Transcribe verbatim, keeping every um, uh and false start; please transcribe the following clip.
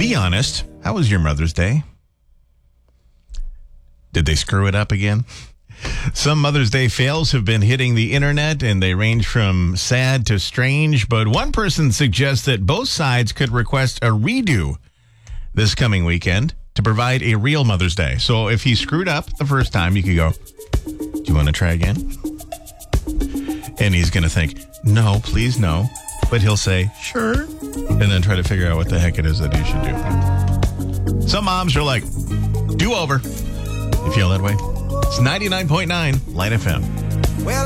Be honest. How was your Mother's Day? Did they screw it up again? Some Mother's Day fails have been hitting the internet, and they range from sad to strange. But one person suggests that both sides could request a redo this coming weekend to provide a real Mother's Day. So if he screwed up the first time, you could go, do you want to try again? And he's going to think, no, please no. But he'll say, sure. And then try to figure out what the heck it is that he should do. Some moms are like, do over. You feel that way? It's ninety-nine point nine Light F M. Well,